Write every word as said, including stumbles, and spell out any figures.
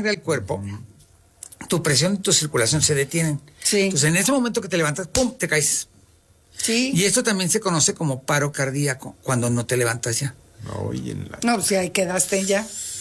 sangre al cuerpo, tu presión y tu circulación se detienen. Sí. Entonces, en ese momento que te levantas, ¡pum!, te caes. Sí. Y esto también se conoce como paro cardíaco, cuando no te levantas ya. Oye, en la... No, pues ahí quedaste ya.